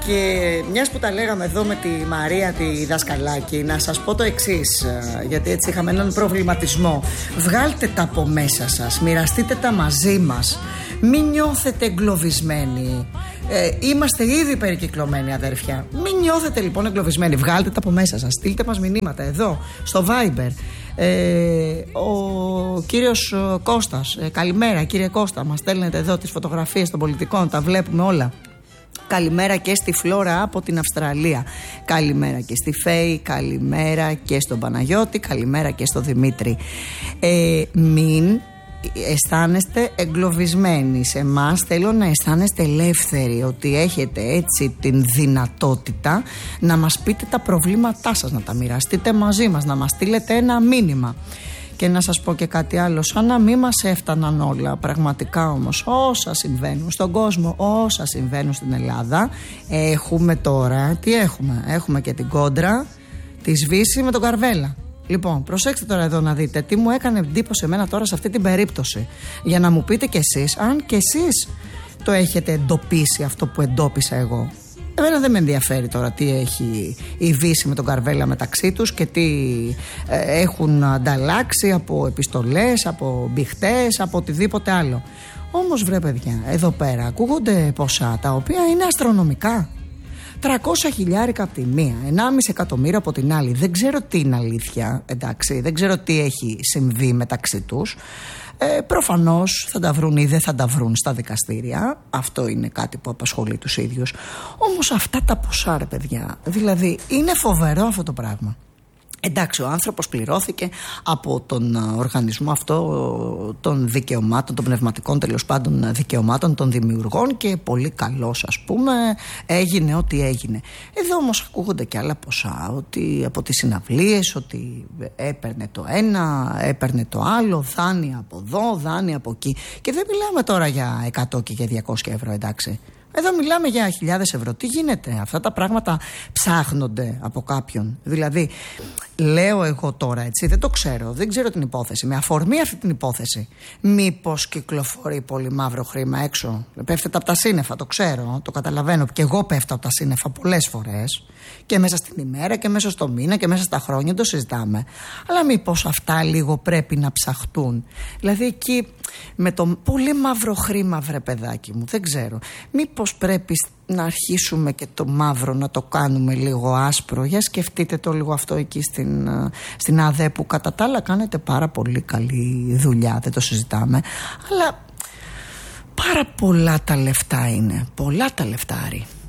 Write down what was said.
Και μιας που τα λέγαμε εδώ με τη Μαρία τη δασκαλάκη, να σας πω το εξής, γιατί έτσι είχαμε έναν προβληματισμό. Βγάλτε τα από μέσα σας, μοιραστείτε τα μαζί μας. Μην νιώθετε εγκλωβισμένοι. Είμαστε ήδη περικυκλωμένοι, αδέρφια. Μην νιώθετε λοιπόν εγκλωβισμένοι. Βγάλτε τα από μέσα σας. Στείλτε μας μηνύματα εδώ στο Viber. Ο κύριος Κώστας, καλημέρα κύριε Κώστα. Μας στέλνετε εδώ τις φωτογραφίες των πολιτικών, τα βλέπουμε όλα. Καλημέρα και στη Φλόρα από την Αυστραλία. Καλημέρα και στη Φέη. Καλημέρα και στον Παναγιώτη. Καλημέρα και στο Δημήτρη. Μην αισθάνεστε εγκλωβισμένοι. Σε εμάς θέλω να αισθάνεστε ελεύθεροι, ότι έχετε έτσι την δυνατότητα να μας πείτε τα προβλήματά σας, να τα μοιραστείτε μαζί μας, να μας στείλετε ένα μήνυμα. Και να σας πω και κάτι άλλο, σαν να μην μας έφταναν όλα, πραγματικά όμως όσα συμβαίνουν στον κόσμο, όσα συμβαίνουν στην Ελλάδα, έχουμε τώρα, τι έχουμε, έχουμε και την κόντρα, τη σβήση με τον Καρβέλα. Λοιπόν, προσέξτε τώρα εδώ να δείτε τι μου έκανε εντύπωση εμένα τώρα σε αυτή την περίπτωση, για να μου πείτε κι εσείς αν κι εσείς το έχετε εντοπίσει αυτό που εντόπισα εγώ. Εμένα δεν με ενδιαφέρει τώρα τι έχει η Βύση με τον Καρβέλα μεταξύ τους και τι έχουν ανταλλάξει από επιστολές, από μπιχτές, από οτιδήποτε άλλο. Όμως βρε παιδιά, εδώ πέρα ακούγονται ποσά τα οποία είναι αστρονομικά. 300.000 από τη μία, 1,5 εκατομμύριο από την άλλη. Δεν ξέρω τι είναι αλήθεια, εντάξει, δεν ξέρω τι έχει συμβεί μεταξύ τους. Προφανώς θα τα βρουν ή δεν θα τα βρουν στα δικαστήρια. Αυτό είναι κάτι που απασχολεί τους ίδιους. Όμως αυτά τα ποσά ρε παιδιά, δηλαδή είναι φοβερό αυτό το πράγμα. Εντάξει, ο άνθρωπος πληρώθηκε από τον οργανισμό αυτό των δικαιωμάτων, των πνευματικών τέλος πάντων δικαιωμάτων των δημιουργών και πολύ καλός ας πούμε, έγινε ό,τι έγινε. Εδώ όμως ακούγονται και άλλα ποσά, ότι από τις συναυλίες, ότι έπαιρνε το ένα, έπαιρνε το άλλο, δάνεια από εδώ, δάνεια από εκεί. Και δεν μιλάμε τώρα για 100 και για 200 ευρώ, εντάξει. Εδώ μιλάμε για χιλιάδες ευρώ. Τι γίνεται, αυτά τα πράγματα ψάχνονται από κάποιον. Δηλαδή, λέω εγώ τώρα έτσι, δεν το ξέρω, δεν ξέρω την υπόθεση. Με αφορμή αυτή την υπόθεση, μήπως κυκλοφορεί πολύ μαύρο χρήμα έξω. Πέφτεται από τα σύννεφα, το ξέρω, το καταλαβαίνω. Και εγώ πέφτω από τα σύννεφα πολλές φορές. Και μέσα στην ημέρα και μέσα στο μήνα και μέσα στα χρόνια το συζητάμε. Αλλά μήπως αυτά λίγο πρέπει να ψαχτούν. Δηλαδή εκεί με το πολύ μαύρο χρήμα, βρε παιδάκι μου, δεν ξέρω. Μήπως πρέπει να αρχίσουμε και το μαύρο να το κάνουμε λίγο άσπρο. Για σκεφτείτε το λίγο αυτό εκεί στην ΑΔΕ που κατά τα άλλα κάνετε πάρα πολύ καλή δουλειά, δεν το συζητάμε. Αλλά πάρα πολλά τα λεφτά είναι, πολλά τα λεφτά.